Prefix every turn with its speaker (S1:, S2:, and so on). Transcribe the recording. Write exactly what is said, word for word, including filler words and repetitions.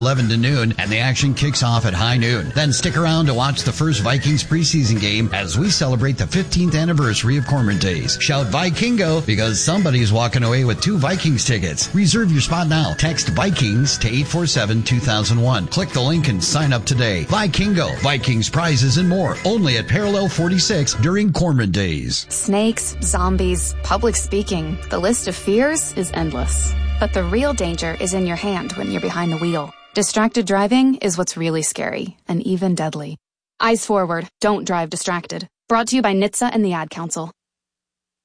S1: eleven to noon, and the action kicks off at high noon. Then stick around to watch the first Vikings preseason game as we celebrate the fifteenth anniversary of Cormorant Days. Shout Vikingo because somebody's walking away with two Vikings tickets. Reserve your spot now. Text Vikings to eight four seven, two thousand one. Click the link and sign up today. Vikingo, Vikings prizes and more. Only at Parallel forty-six during Cormorant Days.
S2: Snakes, zombies, public speaking. The list of fears is endless. But the real danger is in your hand when you're behind the wheel. Distracted driving is what's really scary and even deadly. Eyes forward. Don't drive distracted. Brought to you by N H T S A and the Ad Council.